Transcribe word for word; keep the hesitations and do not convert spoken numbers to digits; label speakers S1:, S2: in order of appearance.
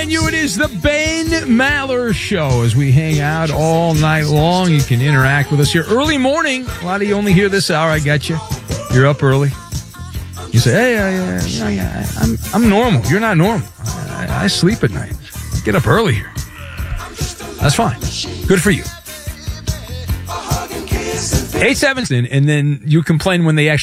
S1: brand new. It is the Ben Maller Show. As we hang out all night long, you can interact with us here early morning. A lot of you only hear this hour. I got you. You're up early. You say, hey, uh, you know, yeah, I'm I'm normal. You're not normal. I, I sleep at night. Get up early here. That's fine. Good for you. Eight seven, and then you complain when they actually